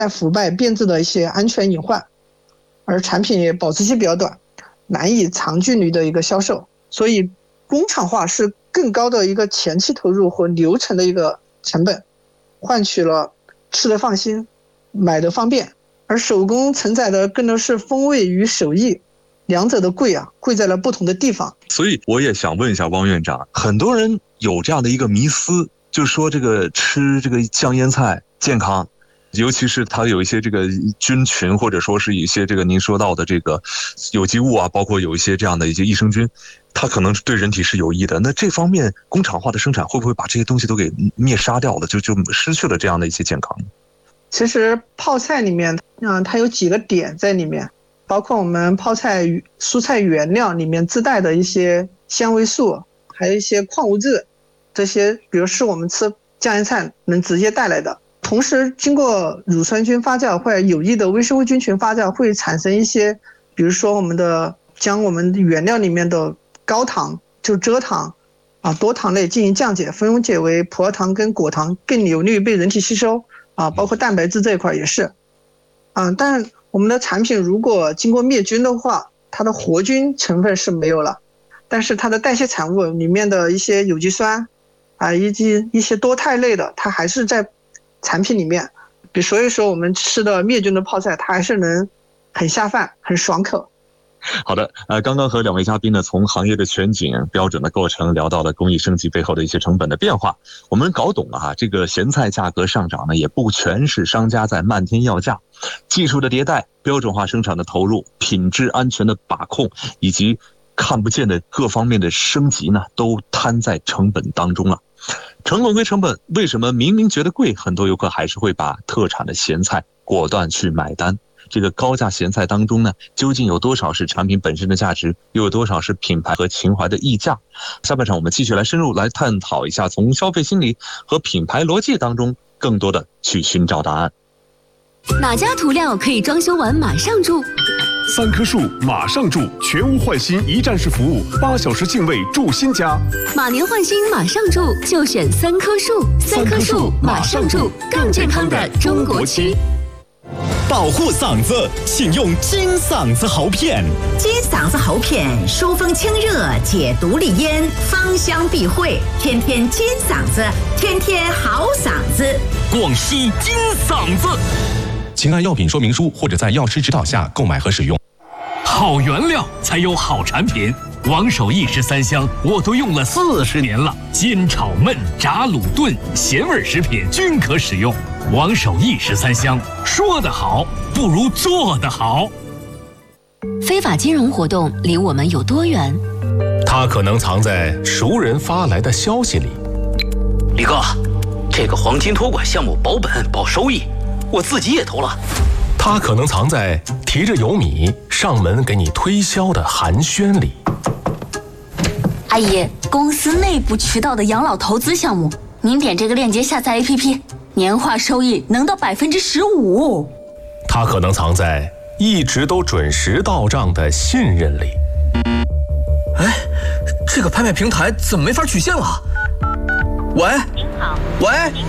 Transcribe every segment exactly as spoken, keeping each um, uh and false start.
腐败变质的一些安全隐患，而产品也保质期比较短，难以长距离的一个销售。所以工厂化是更高的一个前期投入和流程的一个成本，换取了吃得放心，买得方便。而手工承载的更多是风味与手艺，两者的贵啊，贵在了不同的地方。 所以我也想问一下汪院长，很多人有这样的一个迷思，就是说这个吃这个酱腌菜健康，尤其是它有一些这个菌群，或者说是一些这个您说到的这个有机物啊，包括有一些这样的一些益生菌，它可能对人体是有益的。那这方面工厂化的生产会不会把这些东西都给灭杀掉了，就就失去了这样的一些健康？ 其实泡菜里面，嗯，它有几个点在里面，包括我们泡菜蔬菜原料里面自带的一些纤维素，还有一些矿物质，这些比如是我们吃酱腌菜能直接带来的。同时经过乳酸菌发酵或者有益的微生物菌群发酵，会产生一些，比如说我们的将我们原料里面的高糖就蔗糖啊多糖类进行降解，分解为葡萄糖跟果糖，更有利于被人体吸收啊，包括蛋白质这一块也是啊。但我们的产品如果经过灭菌的话，它的活菌成分是没有了，但是它的代谢产物里面的一些有机酸啊，以及一些多肽类的，它还是在产品里面。比所以说我们吃的灭菌的泡菜，它还是能很下饭，很爽口。 好的，呃，刚刚和两位嘉宾呢，从行业的全景、标准的构成，聊到了工艺升级背后的一些成本的变化。我们搞懂了哈，这个咸菜价格上涨呢，也不全是商家在漫天要价，技术的迭代、标准化生产的投入、品质安全的把控，以及看不见的各方面的升级呢，都摊在成本当中了。成本归成本，为什么明明觉得贵，很多游客还是会把特产的咸菜果断去买单？这个高价咸菜当中呢，究竟有多少是产品本身的价值，又有多少是品牌和情怀的溢价？下半场我们继续来深入来探讨一下，从消费心理和品牌逻辑当中更多的去寻找答案。 哪家涂料可以装修完马上住？ 三棵树马上住，全屋换新一站式服务，八小时净位住新家。 马年换新马上住，就选三棵树。三棵树马上住，更健康的中国区。 保护嗓子，请用金嗓子喉片。 金嗓子喉片疏风清热，解毒利咽，芳香避秽，天天金嗓子，天天好嗓子。 广西金嗓子， 请按药品说明书或者在药师指导下购买和使用。 好原料才有好产品。王守义十三香我都用了四十年了，煎炒焖炸卤炖咸味食品均可使用。王守义十三香，说得好不如做得好。 非法金融活动离我们有多远？ 它可能藏在熟人发来的消息里。 李哥，这个黄金托管项目保本保收益，我自己也投了。 它可能藏在提着油米上门给你推销的寒暄里。 阿姨，公司内部渠道的养老投资项目，您点这个链接下载 A P P， 年化收益能到百分之十五。 它可能藏在一直都准时到账的信任里。 哎，这个拍卖平台怎么没法取现了？喂，您好，喂。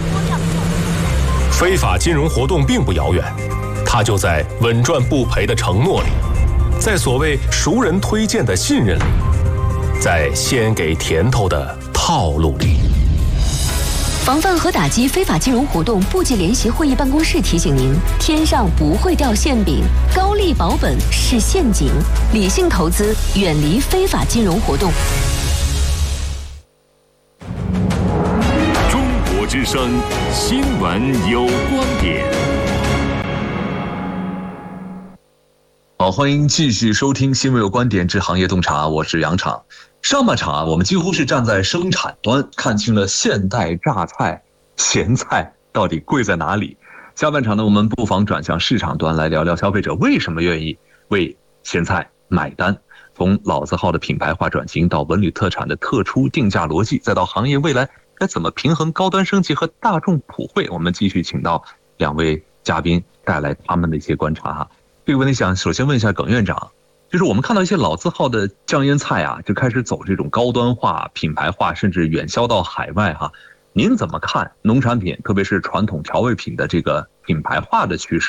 非法金融活动并不遥远，它就在稳赚不赔的承诺里，在所谓熟人推荐的信任里，在先给甜头的套路里。 防范和打击非法金融活动部级联席会议办公室提醒您：天上不会掉馅饼，高利保本是陷阱，理性投资，远离非法金融活动。 中国之声新闻有观点。 好，欢迎继续收听新闻有观点之行业洞察，我是杨昶。上半场啊，我们几乎是站在生产端看清了现代榨菜、咸菜到底贵在哪里。下半场呢，我们不妨转向市场端来聊聊消费者为什么愿意为咸菜买单。从老字号的品牌化转型到文旅特产的特殊定价逻辑，再到行业未来该怎么平衡高端升级和大众普惠，我们继续请到两位嘉宾带来他们的一些观察哈。这个问题想首先问一下耿院长，就是我们看到一些老字号的酱腌菜啊，就开始走这种高端化、品牌化，甚至远销到海外哈。您怎么看农产品，特别是传统调味品的这个品牌化的趋势？